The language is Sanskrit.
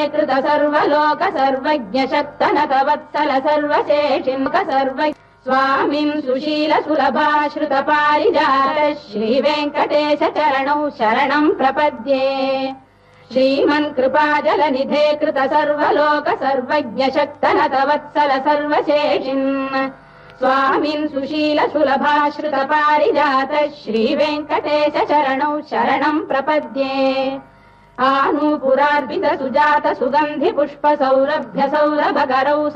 कृत सर्वलोक सर्वज्ञ शक्तनत वत्सल सर्वशेषिमुख सर्वज्ञ स्वामिन् सुशील सुलभाश्रित पारिजात श्रीवेङ्कटेश चरणौ शरणं प्रपद्ये श्रीमन् कृपाजलनिधे कृत सर्वलोक सर्वज्ञ शक्तनत वत्सल सर्वशेषिन् स्वामिन् सुशील सुलभाश्रित पारिजात श्रीवेङ्कटेश चरणौ शरणं प्रपद्ये आनूपुरार्पित सुजात सुगन्धि पुष्प सौरभ्य सौरभकरौ